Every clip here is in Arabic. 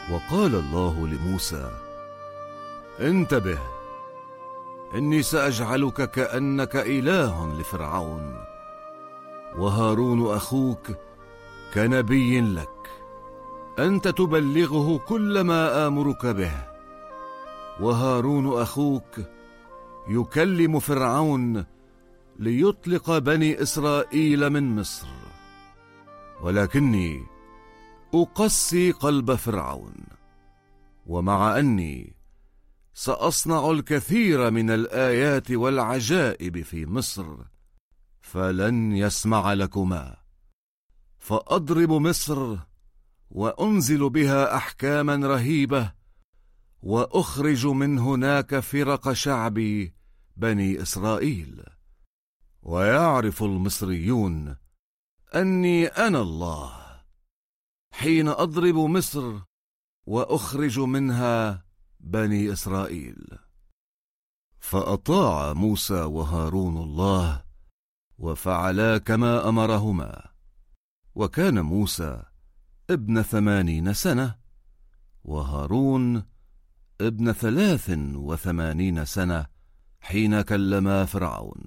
وقال الله لموسى: انتبه، إني سأجعلك كأنك إله لفرعون، وهارون أخوك كنبي لك، أنت تبلغه كل ما آمرك به، وهارون أخوك يكلم فرعون ليطلق بني إسرائيل من مصر، ولكني أقسي قلب فرعون، ومع أني سأصنع الكثير من الآيات والعجائب في مصر فلن يسمع لكما، فأضرب مصر وأنزل بها أحكاما رهيبة، وأخرج من هناك فرق شعبي بني إسرائيل، ويعرف المصريون أني أنا الله حين أضرب مصر وأخرج منها بني إسرائيل. فأطاع موسى وهارون الله وفعلا كما أمرهما، وكان موسى ابن 80 سنة، وهارون ابن 83 سنة حين كلما فرعون.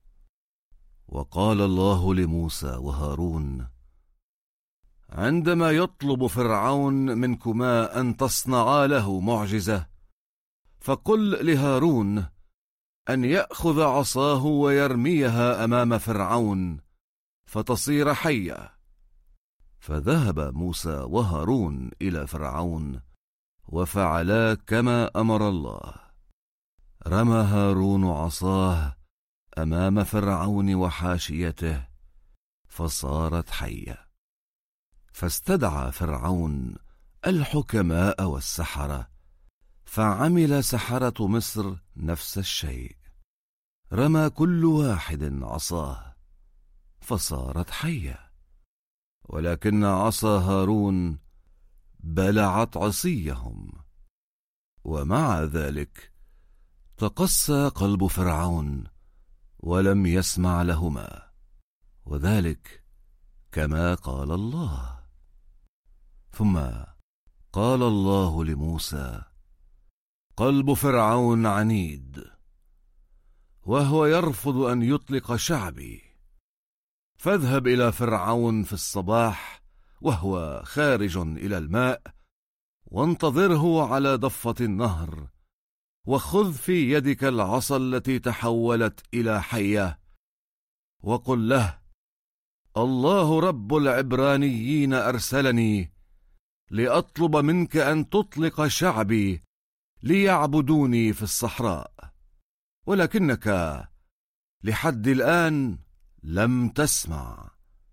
وقال الله لموسى وهارون: عندما يطلب فرعون منكما أن تصنعا له معجزة، فقل لهارون أن يأخذ عصاه ويرميها أمام فرعون فتصير حية. فذهب موسى وهارون إلى فرعون وفعلا كما أمر الله. رمى هارون عصاه أمام فرعون وحاشيته فصارت حية. فاستدعى فرعون الحكماء والسحرة، فعمل سحرة مصر نفس الشيء، رمى كل واحد عصاه فصارت حية، ولكن عصا هارون بلعت عصيهم. ومع ذلك تقسى قلب فرعون ولم يسمع لهما، وذلك كما قال الله. ثم قال الله لموسى: قلب فرعون عنيد، وهو يرفض أن يطلق شعبي، فاذهب إلى فرعون في الصباح وهو خارج إلى الماء، وانتظره على ضفة النهر، وخذ في يدك العصا التي تحولت إلى حية، وقل له: الله رب العبرانيين أرسلني لأطلب منك أن تطلق شعبي ليعبدوني في الصحراء، ولكنك لحد الآن لم تسمع.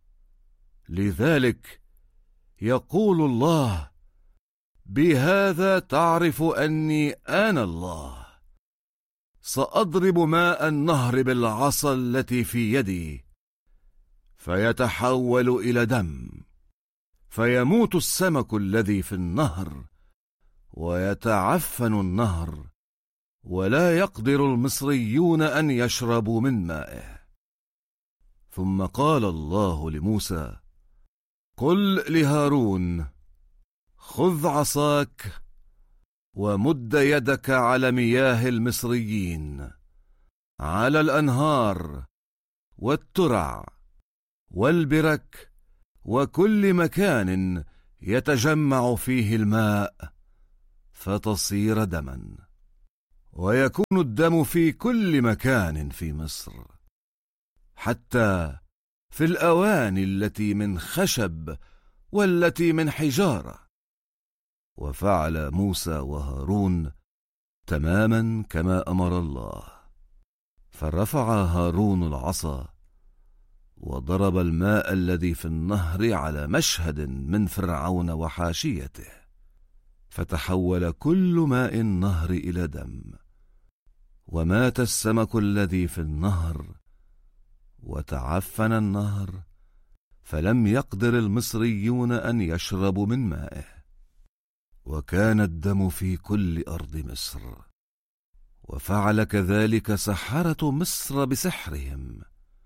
لذلك يقول الله: بهذا تعرف أني أنا الله، سأضرب ماء النهر بالعصا التي في يدي فيتحول إلى دم، فيموت السمك الذي في النهر ويتعفن النهر، ولا يقدر المصريون أن يشربوا من مائه. ثم قال الله لموسى: قل لهارون: خذ عصاك ومد يدك على مياه المصريين، على الأنهار والترع والبرك وكل مكان يتجمع فيه الماء، فتصير دما، ويكون الدم في كل مكان في مصر، حتى في الأواني التي من خشب والتي من حجارة. وفعل موسى وهارون تماما كما أمر الله. فرفع هارون العصا وضرب الماء الذي في النهر على مشهد من فرعون وحاشيته، فتحول كل ماء النهر إلى دم، ومات السمك الذي في النهر، وتعفن النهر، فلم يقدر المصريون أن يشربوا من مائه، وكان الدم في كل أرض مصر. وفعل كذلك سحرة مصر بسحرهم،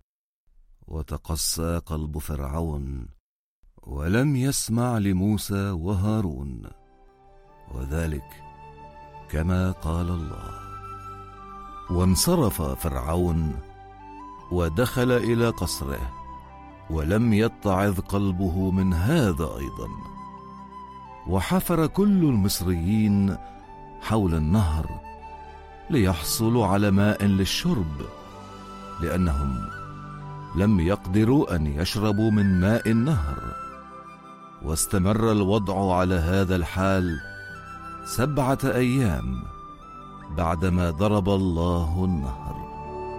وتقسى قلب فرعون ولم يسمع لموسى وهارون. وذلك كما قال الله. وانصرف فرعون ودخل إلى قصره، ولم يتعظ قلبه من هذا أيضا. وحفر كل المصريين حول النهر ليحصلوا على ماء للشرب، لأنهم لم يقدروا أن يشربوا من ماء النهر. واستمر الوضع على هذا الحال 7 أيام بعدما ضرب الله النهر.